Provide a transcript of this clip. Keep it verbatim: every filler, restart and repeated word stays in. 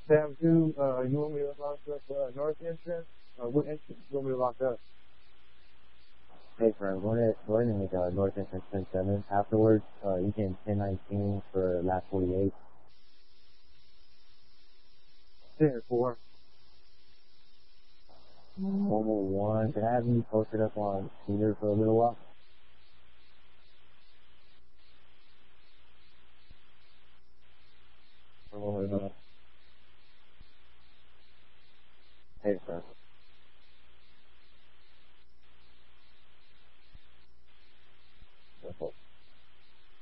Tab two, uh, you want me to lock up uh, north entrance? Uh, what entrance you want me to lock up? Hey, friend, go ahead, go ahead and make uh, north entrance ten seven. Afterwards, uh, you can ten nineteen for last forty-eight. ten four. one oh one. Can I have you posted up on Cedar for a little while?